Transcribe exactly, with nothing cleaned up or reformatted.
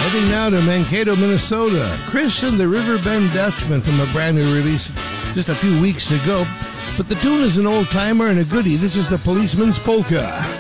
Heading now to Mankato, Minnesota. Chris and the Riverbend Dutchman from a brand new release just a few weeks ago. But the tune is an old-timer and a goodie. This is the Policeman's Polka.